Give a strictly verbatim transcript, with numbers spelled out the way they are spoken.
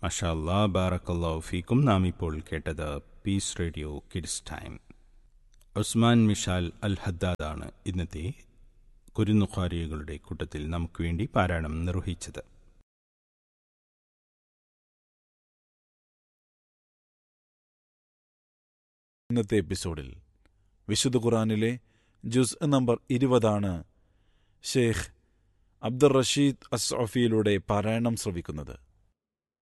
മാഷാ അല്ലാഹ്, ബാറക്കല്ലാഹു ഫീക്കും. നാം ഇപ്പോൾ കേട്ടത് piece radio kids time. Usman Mishal അൽ ഹദ്ദാദാണ് ഇന്നത്തെ കുരുന്നുഖാരികളുടെ കൂട്ടത്തിൽ നമുക്ക് വേണ്ടി പാരായണം നിർവഹിച്ചത്. ഇന്നത്തെ എപ്പിസോഡിൽ വിശുദ്ധ ഖുർആനിലെ ജുസ് നമ്പർ ഇരുപതാണ് ഷെയ്ഖ് അബ്ദുർ റഷീദ് അസ്സഫിയിലൂടെ പാരായണം ശ്രവിക്കുന്നത്.